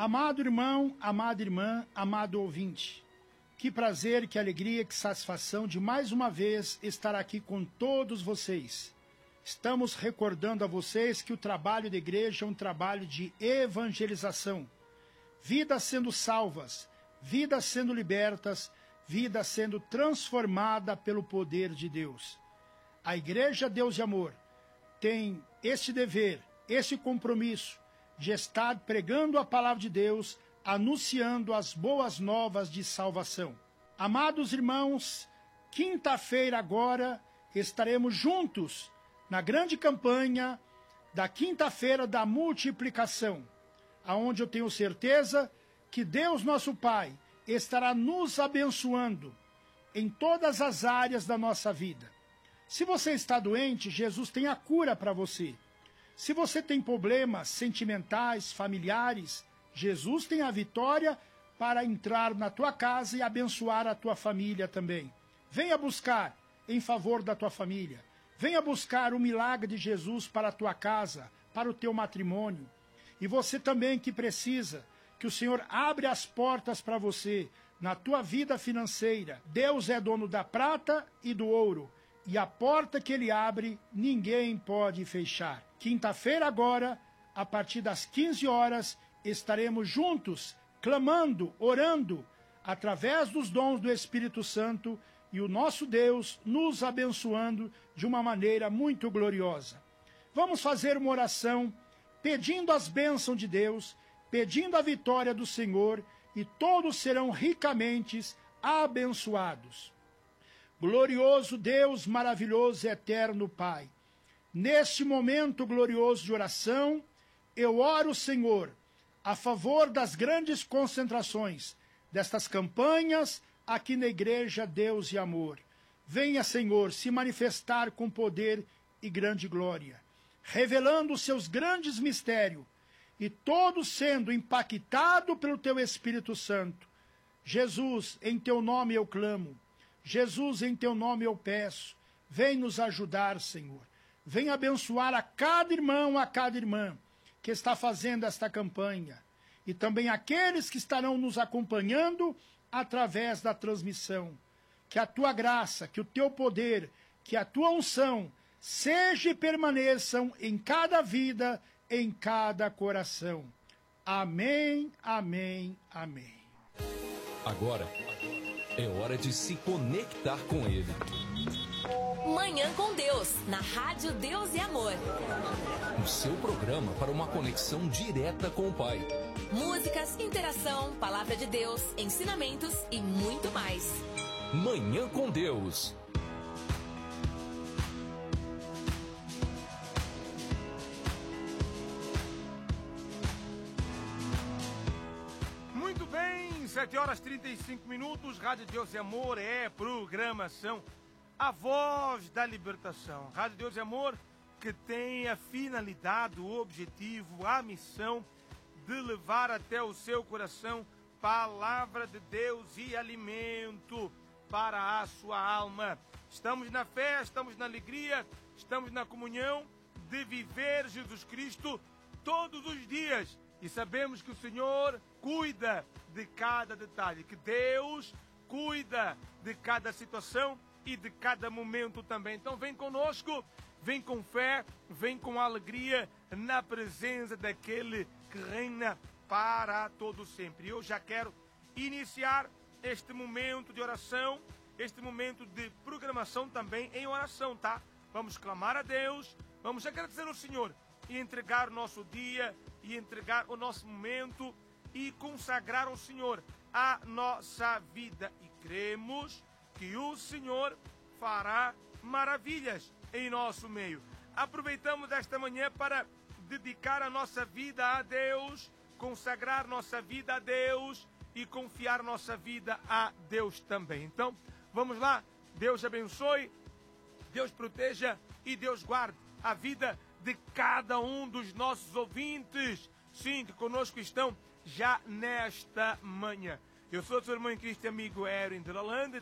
Amado irmão, amada irmã, amado ouvinte, que prazer, que alegria, que satisfação de mais uma vez estar aqui com todos vocês. Estamos recordando a vocês que o trabalho da igreja é um trabalho de evangelização. Vidas sendo salvas, vidas sendo libertas, vida sendo transformada pelo poder de Deus. A Igreja Deus e Amor tem esse dever, esse compromisso de estar pregando a palavra de Deus, anunciando as boas novas de salvação. Amados irmãos, quinta-feira agora estaremos juntos na grande campanha da quinta-feira da multiplicação, aonde eu tenho certeza que Deus nosso Pai estará nos abençoando em todas as áreas da nossa vida. Se você está doente, Jesus tem a cura para você. Se você tem problemas sentimentais, familiares, Jesus tem a vitória para entrar na tua casa e abençoar a tua família também. Venha buscar em favor da tua família. Venha buscar o milagre de Jesus para a tua casa, para o teu matrimônio. E você também que precisa que o Senhor abre as portas para você na tua vida financeira. Deus é dono da prata e do ouro. E a porta que Ele abre, ninguém pode fechar. Quinta-feira agora, a partir das 15 horas, estaremos juntos, clamando, orando, através dos dons do Espírito Santo, e o nosso Deus nos abençoando de uma maneira muito gloriosa. Vamos fazer uma oração, pedindo as bênçãos de Deus, pedindo a vitória do Senhor, e todos serão ricamente abençoados. Glorioso Deus, maravilhoso e eterno Pai, neste momento glorioso de oração, eu oro, Senhor, a favor das grandes concentrações, destas campanhas aqui na Igreja Deus e Amor. Venha, Senhor, se manifestar com poder e grande glória, revelando os seus grandes mistérios, e todos sendo impactados pelo Teu Espírito Santo. Jesus, em Teu nome eu clamo. Jesus, em Teu nome eu peço. Vem nos ajudar, Senhor. Vem abençoar a cada irmão, a cada irmã que está fazendo esta campanha. E também aqueles que estarão nos acompanhando através da transmissão. Que a Tua graça, que o Teu poder, que a Tua unção seja e permaneçam em cada vida, em cada coração. Amém, amém, amém. Agora é hora de se conectar com Ele. Manhã com Deus, na Rádio Deus e Amor. O seu programa para uma conexão direta com o Pai. Músicas, interação, palavra de Deus, ensinamentos e muito mais. Manhã com Deus. Muito bem, 7 horas 35 minutos, Rádio Deus e Amor é programação, a voz da libertação. Rádio Deus e Amor que tem a finalidade, o objetivo, a missão de levar até o seu coração palavra de Deus e alimento para a sua alma. Estamos na fé, estamos na alegria, estamos na comunhão de viver Jesus Cristo todos os dias. E sabemos que o Senhor cuida de cada detalhe, que Deus cuida de cada situação e de cada momento também. Então vem conosco, vem com fé, vem com alegria na presença daquele que reina para todo sempre. Eu já quero iniciar este momento de oração, este momento de programação também em oração, tá? Vamos clamar a Deus, vamos agradecer ao Senhor e entregar o nosso dia, e entregar o nosso momento e consagrar ao Senhor a nossa vida. E cremos que o Senhor fará maravilhas em nosso meio. Aproveitamos esta manhã para dedicar a nossa vida a Deus, consagrar nossa vida a Deus e confiar nossa vida a Deus também. Então, vamos lá. Deus abençoe, Deus proteja e Deus guarde a vida de cada um dos nossos ouvintes, sim, que conosco estão já nesta manhã. Eu sou o seu irmão em Cristo e amigo Erin de Lalande,